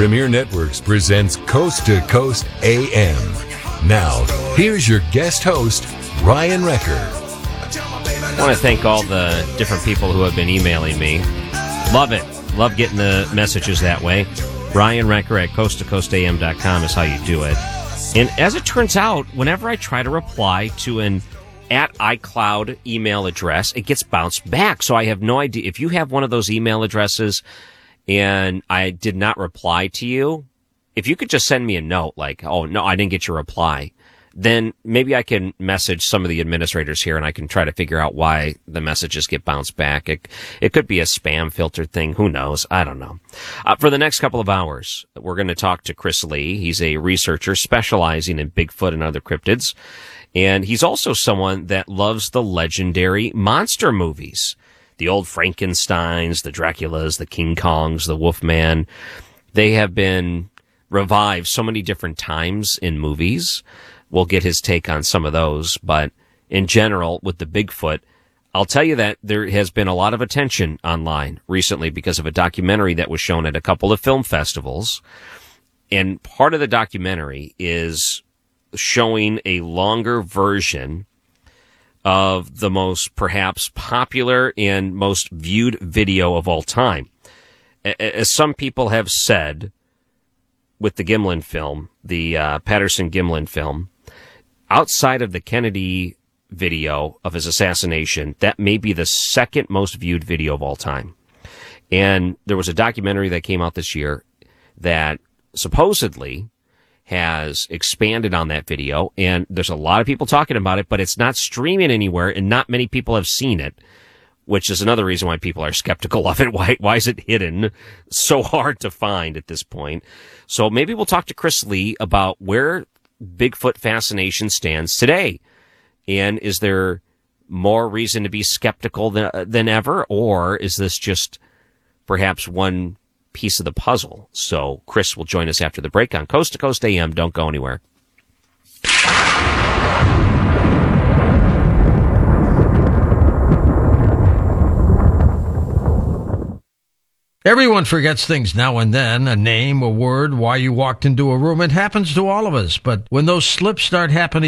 Premier Networks presents Coast to Coast AM. Now, here's your guest host, Ryan Wrecker. I want to thank all the different people who have been emailing me. Love it. Love getting the messages that way. Ryan Wrecker at coasttocoastam.com is how you do it. And as it turns out, whenever I try to reply to an at iCloud email address, it gets bounced back. So I have no idea. If you have one of those email addresses and I did not reply to you, if you could just send me a note like, oh, no, I didn't get your reply, then maybe I can message some of the administrators here and I can try to figure out why the messages get bounced back. It could be a spam filtered thing. Who knows? I don't know. For the next couple of hours, we're going to talk to Chris Lee. He's a researcher specializing in Bigfoot and other cryptids. And he's also someone that loves the legendary monster movies. The old Frankensteins, the Draculas, the King Kongs, the Wolfman. They have been revived so many different times in movies. We'll get his take on some of those. But in general, with the Bigfoot, I'll tell you that there has been a lot of attention online recently because of a documentary that was shown at a couple of film festivals. And part of the documentary is showing a longer version of the most perhaps popular and most viewed video of all time. As some people have said with the Gimlin film, the Patterson-Gimlin film, outside of the Kennedy video of his assassination, that may be the second most viewed video of all time. And there was a documentary that came out this year that supposedly has expanded on that video, and there's a lot of people talking about it, but it's not streaming anywhere, and not many people have seen it, which is another reason why people are skeptical of it. Why is it hidden so hard to find at this point? So maybe we'll talk to Chris Lee about where Bigfoot fascination stands today. And is there more reason to be skeptical than ever, or is this just perhaps one piece of the puzzle? So Chris will join us after the break on Coast to Coast AM. Don't go anywhere. Everyone forgets things now and then, a name, a word, why you walked into a room. It happens to all of us. But when those slips start happening